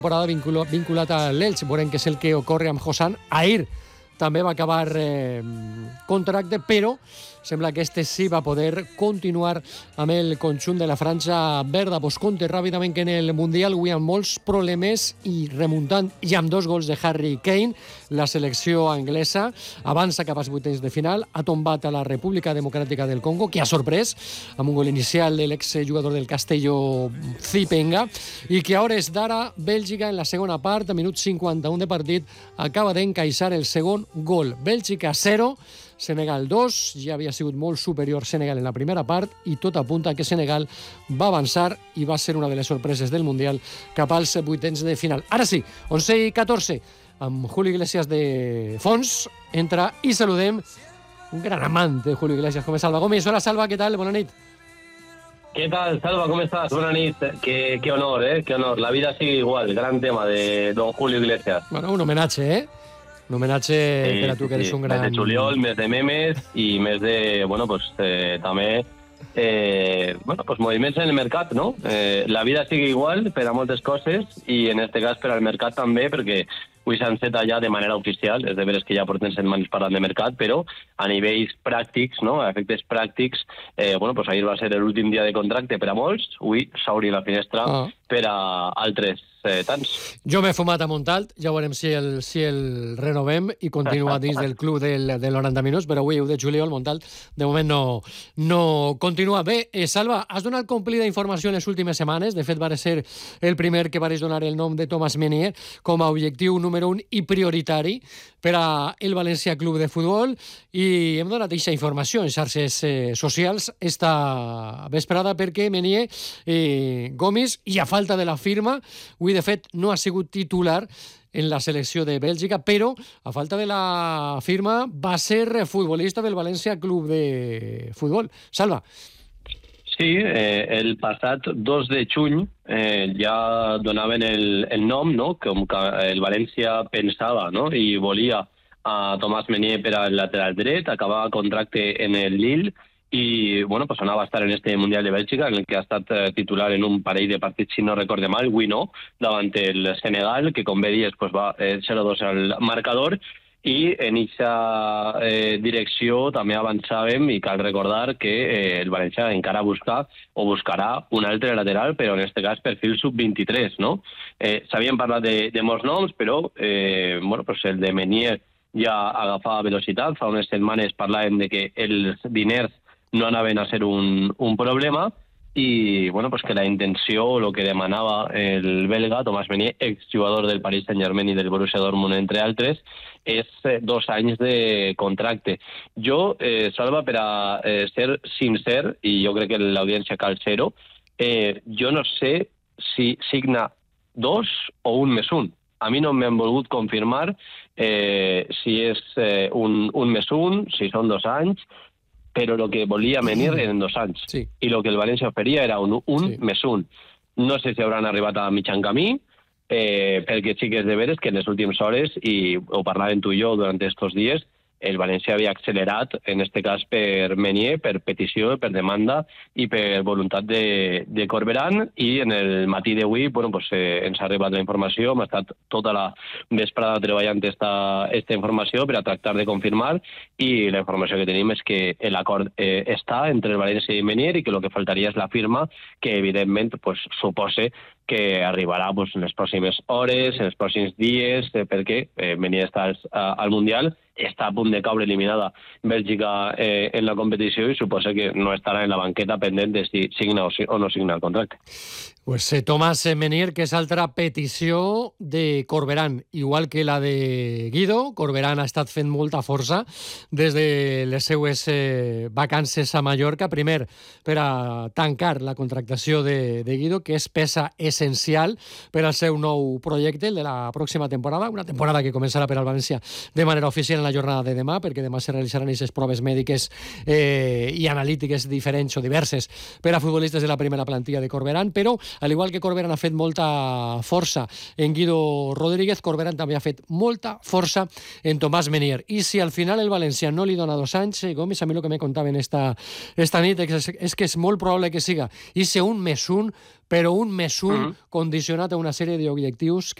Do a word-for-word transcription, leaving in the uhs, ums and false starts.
temporada vinculat a l'Elx. Veurem què és el que ocorre amb Hosan. Ahir també va acabar eh, contracte, però sembla que este sí va poder continuar amb el conjunt de la franja verda. Pues compte ràpidament que en el Mundial avui amb molts problemes i remuntant i amb dos gols de Harry Kane, la selecció anglesa avança cap als vuitens de final, ha tombat a la República Democràtica del Congo, que ha sorprès amb un gol inicial de l'exjugador del Castelló Zipenga, i que a hores d'ara Bèlgica en la segona part, a minut cinquanta-un de partit, acaba d'encaixar el segon gol. Bèlgica zero, Senegal dos, ja havia sigut molt superior Senegal en la primera part i tot apunta que Senegal va avançar i va ser una de les sorpreses del Mundial cap als vuitens de final. Ara sí, onze i catorze, amb Julio Iglesias de fons, entra i saludem un gran amant de Julio Iglesias, com és Salva Gómez. Hola Salva, què tal? Bona nit. ¿Qué tal, Salva? ¿Cómo estás? Buenas noches. Qué, qué honor, ¿eh? Qué honor. La vida sigue igual. Gran tema de don Julio Iglesias. Bueno, un homenatge, ¿eh? Un homenatge sí, per a tu, que eres sí. un gran... Mes de juliol, mes de memes i mes de, bueno, pues eh, també eh, bueno, pues moviments en el mercat, no? Eh, la vida sigue igual per a moltes coses i en este cas per al mercat també, perquè avui s'han fet allà de manera oficial, és de veres que ja porten setmanes parlant de mercat, però a nivells pràctics, no? A efectes pràctics, eh, bueno, pues ahir va ser l'últim dia de contracte per a molts, avui s'obri la finestra ah. per a altres eh, tants. Jo m'he fumat a Montalt, ja veurem si el, si el renovem i continua dins del club del, del noranta minuts, però avui, u de juliol, Montalt, de moment no, no continua. Bé, eh, Salva, has donat complida informació en les últimes setmanes, de fet va ser el primer que vares donar el nom de Thomas Meunier com a objectiu número un i prioritari per a el València Club de Futbol, i hem donat aquesta informació en xarxes eh, socials esta vesprada perquè Meunier eh, Gomis, i a falta de la firma, avui de fet no ha sigut titular en la selecció de Bèlgica, però a falta de la firma va ser futbolista del València Club de Futbol. Salva. Sí, eh, el passat dos de juny eh, ja donaven el, el nom, no?, com que el València pensava, no?, i volia a Thomas Meunier per al lateral dret, acabava contracte en el Lille i, bueno, pues anava a estar en este Mundial de Bèlgica, en el que ha estat eh, titular en un parell de partits, si no recorde mal, avui no, davant el Senegal, que com bé dies pues, va eh, zero dos al marcador, i en aquesta eh, direcció també avançàvem i cal recordar que eh, el València encara busca o buscarà un altre lateral, però en aquest cas perfil sub vint-i-tres, no? Eh, S'havien parlat de, de molts noms, però eh, bueno, pues el de Meunier ja agafava velocitat. Fa unes setmanes parlàvem de que els diners no anaven a ser un, un problema i bueno, pues que la intenció o el que demanava el belga Thomas Meunier, exjugador del Paris Saint-Germain i del Borussia Dortmund, entre altres, és eh, dos anys de contracte. Jo, eh, Salva, per a eh, ser sincer, i jo crec que l'audiència cal ser-ho, eh, jo no sé si signa dos o un més un. A mi no m'han volgut confirmar eh, si és eh, un, un més un, si són dos anys, però el que volia Meunier eren dos anys. Sí. I el que el València oferia era un, un sí. més un. No sé si hauran arribat a mitjan camí, eh, perquè sí que és de veres que en les últimes hores, i ho parlàvem tu i jo durant aquests dies, el València havia accelerat, en aquest cas per Meunier, per petició, per demanda i per voluntat de, de Corberán, i en el matí d'avui bueno, pues, eh, ens ha arribat la informació, hem estat tota la vesprada treballant esta, esta informació per a tractar de confirmar, i la informació que tenim és que l'acord eh, està entre el València i Meunier i que el que faltaria és la firma, que evidentment pues, supose que arribarà pues, en les pròximes hores, en els pròxims dies, eh, perquè eh, Meunier està al, al Mundial, està a punt de caure eliminada Bèlgica eh, en la competició i suposa que no estarà en la banqueta pendent de si signa o, si, o no signa el contracte. Pues eh, Thomas Meunier, que és altra petició de Corberán, igual que la de Guido. Corberán ha estat fent molta força des de les seues eh, vacances a Mallorca, primer per a tancar la contractació de, de Guido, que és peça essencial per al seu nou projecte, el de la pròxima temporada, una temporada que començarà per al València de manera oficial en la la jornada de demà, perquè demà se realitzaran aquestes proves mèdiques eh, i analítiques diferents o diverses per a futbolistes de la primera plantilla de Corberán, però, al igual que Corberán ha fet molta força en Guido Rodríguez, Corberán també ha fet molta força en Tomàs Menier. I si al final el València no li dona dos anys, eh, Gómez, a mi el que me contaven esta, esta nit és, és que és molt probable que siga i ser un més un, però un més un uh-huh. condicionat a una sèrie d'objectius que